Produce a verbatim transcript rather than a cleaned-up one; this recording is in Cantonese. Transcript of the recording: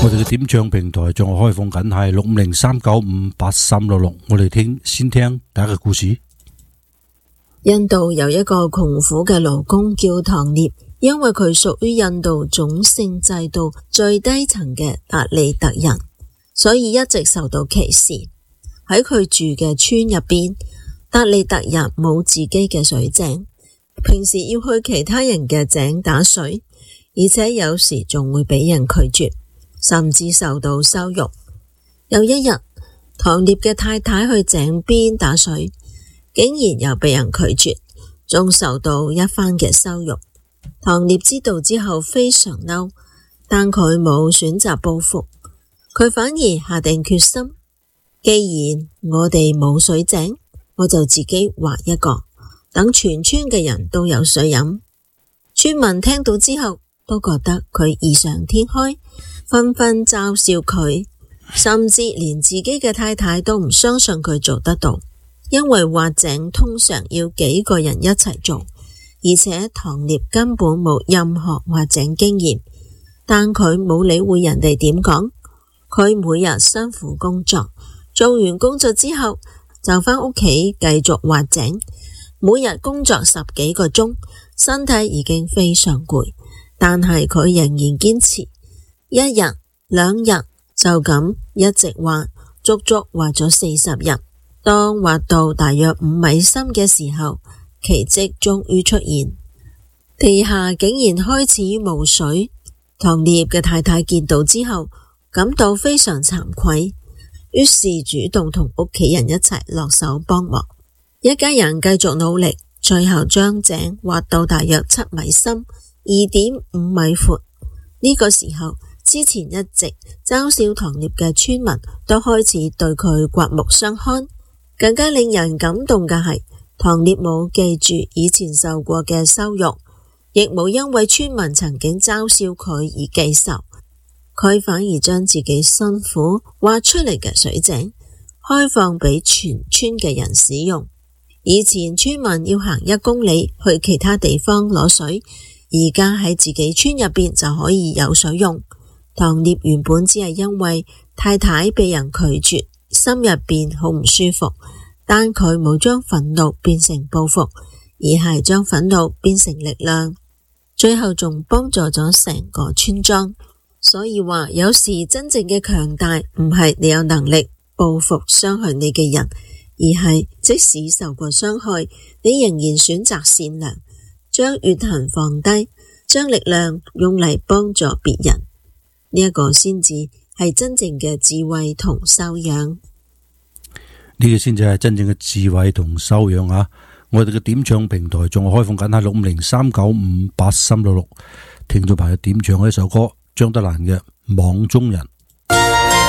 我哋嘅點唱平台仲係開放緊，係六五零三九五八三六六。我哋聽先聽第一個故事。 印度有一個窮苦嘅勞工叫唐涅，因為佢屬於印度種姓制度最低層嘅達利特人，所以一直受到歧視。喺佢住嘅村入邊，達利特人冇自己嘅水井，平時要去其他人嘅井打水，而且有時仲會俾人拒絕，甚至受到羞辱。有一日，唐涅嘅太太去井邊打水，竟然又被人拒絕，仲受到一番嘅羞辱。唐涅知道之後非常嬲，但佢冇選擇報復，佢反而下定決心，既然我哋冇水井，我就自己挖一個，等全村嘅人都有水飲。村民聽到之後都覺得佢異想天開，紛紛嘲笑佢，甚至連自己嘅太太都唔相信佢做得到，因為挖井通常要幾個人一齊做，而且唐涅根本冇任何挖井經驗。但佢冇理會人哋點講，佢每日辛苦工作，做完工作之後就返屋企繼續挖井，每日工作十幾個鐘，身體已經非常攰，但係佢仍然堅持，一日兩日就咁一直挖，足足挖咗四十日。當挖到大約五米深嘅時候，奇蹟終於出現，地下竟然開始冇水。唐涅嘅太太見到之後感到非常慚愧，於是主動同屋企人一齊落手幫忙。一家人繼續努力，最後將井挖到大約七米深，二點五米闊。呢個時候，之前一直嘲笑唐涅嘅村民都開始對佢刮目相看。更加令人感動嘅係，唐涅冇記住以前受過嘅羞辱，亦冇因為村民曾經嘲笑佢而記仇。佢反而將自己辛苦挖出嚟嘅水井開放俾全村嘅人使用。以前村民要行一公里去其他地方攞水，而家喺自己村入邊就可以有水用。唐涅原本只係因為太太被人拒絕，心入邊好唔舒服，但佢冇將憤怒變成報復，而係將憤怒變成力量，最後仲幫助咗成個村莊。所以話，有時真正嘅強大唔係你有能力報復傷害你嘅人，而係即使受過傷害，你仍然選擇善良，將怨恨放低，將力量用嚟幫助別人。呢一個先至係真正嘅智慧同修養。 呢個先至係真正嘅智慧同修養啊！我哋嘅點唱平台仲係開放緊，喺六五零三九五八三六六。聽眾朋友點唱嘅一首歌，張德蘭嘅《網中人》。